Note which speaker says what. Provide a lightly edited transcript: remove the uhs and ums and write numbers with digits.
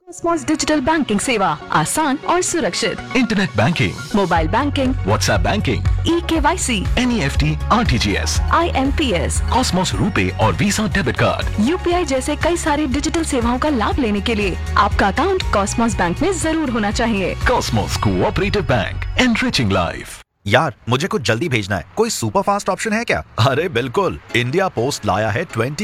Speaker 1: Cosmos digital banking सेवा आसान और सुरक्षित।
Speaker 2: Internet banking,
Speaker 1: mobile banking,
Speaker 2: WhatsApp banking,
Speaker 1: eKYC,
Speaker 2: NEFT, RTGS,
Speaker 1: IMPS,
Speaker 2: Cosmos RuPay और वीजा डेबिट कार्ड,
Speaker 1: UPI जैसे कई सारी डिजिटल सेवाओं का लाभ लेने के लिए आपका अकाउंट कॉस्मोस बैंक में जरूर होना चाहिए।
Speaker 2: Cosmos cooperative bank, enriching life.
Speaker 3: यार मुझे कुछ जल्दी भेजना है, कोई सुपर फास्ट ऑप्शन है क्या?
Speaker 2: अरे बिल्कुल, इंडिया पोस्ट लाया है 20